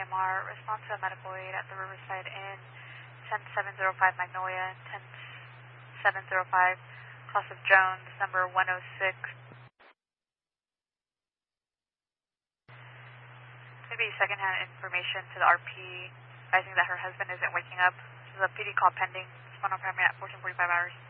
EMR, response to a medical aid at the Riverside Inn, 10705 Magnolia, 10705, Cross of Jones, number 106. Maybe secondhand information to the RP, advising that her husband isn't waking up. This is a PD call pending. Respond on primary at 14:45 hours.